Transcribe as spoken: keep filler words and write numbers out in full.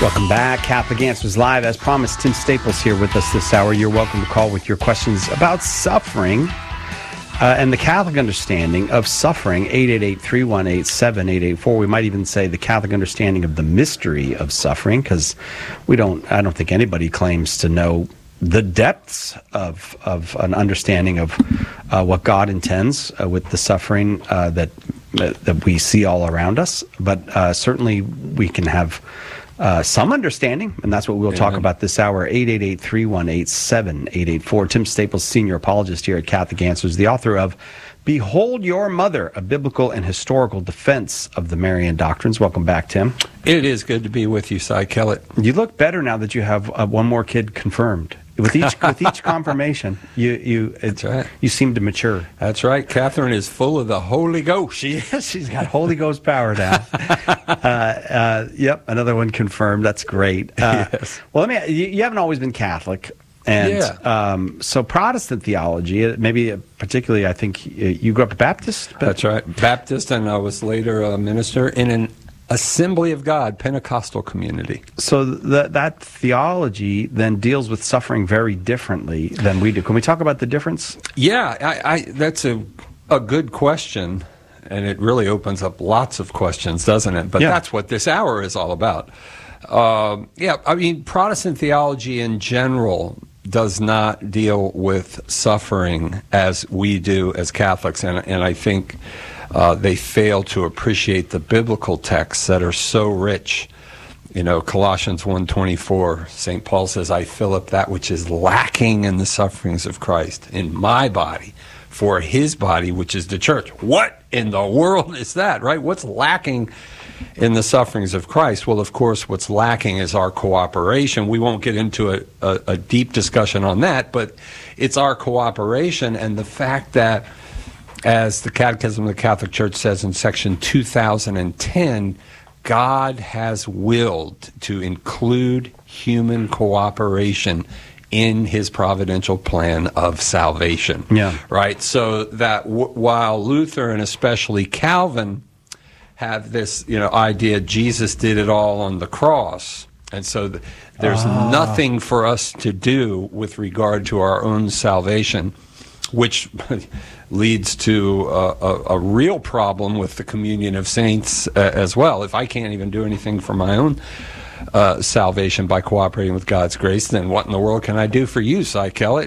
Welcome back. Catholic Answers Live. As promised, Tim Staples here with us this hour. You're welcome to call with your questions about suffering uh, and the Catholic understanding of suffering. eight eight eight, three one eight, seven eight eight four. We might even say the Catholic understanding of the mystery of suffering, because we don't, I don't think anybody claims to know the depths of of an understanding of uh, what God intends uh, with the suffering uh, that that we see all around us. But uh, certainly we can have uh, some understanding, and that's what we'll Amen. talk about this hour. eight eight eight, three one eight, seven eight eight four. Tim Staples, senior apologist here at Catholic Answers, the author of Behold Your Mother, a biblical and historical defense of the Marian doctrines. Welcome back, Tim. It is good to be with you, Cy Kellett. You look better now that you have uh, one more kid confirmed. With each with each confirmation, you you it, That's right. you seem to mature. That's right. Catherine is full of the Holy Ghost. She is. She's got Holy Ghost power now. uh, uh, yep, another one confirmed. That's great. Uh, yes. Well, let me. You, you haven't always been Catholic, and yeah. um, so Protestant theology, maybe particularly, I think you grew up Baptist. But That's right, Baptist, and I was later a minister in an Assembly of God Pentecostal community. So that that theology then deals with suffering very differently than we do. Can we talk about the difference? Yeah, I, I, that's a a good question, and it really opens up lots of questions, doesn't it? But yeah. That's what this hour is all about. Uh, yeah, I mean, Protestant theology in general does not deal with suffering as we do as Catholics, and and I think Uh, they fail to appreciate the biblical texts that are so rich. You know, Colossians one twenty-four, Saint Paul says, I fill up that which is lacking in the sufferings of Christ in my body for his body, which is the church. What in the world is that, right? What's lacking in the sufferings of Christ? Well, of course, what's lacking is our cooperation. We won't get into a, a, a deep discussion on that, but it's our cooperation and the fact that, as the Catechism of the Catholic Church says in section two thousand ten, God has willed to include human cooperation in his providential plan of salvation. Yeah. Right? So that w- while Luther and especially Calvin have this, you know, idea Jesus did it all on the cross, and so th- there's ah. nothing for us to do with regard to our own salvation, which leads to a, a, a real problem with the communion of saints uh, as well. If I can't even do anything for my own uh, salvation by cooperating with God's grace, then what in the world can I do for you, Cy Kellett?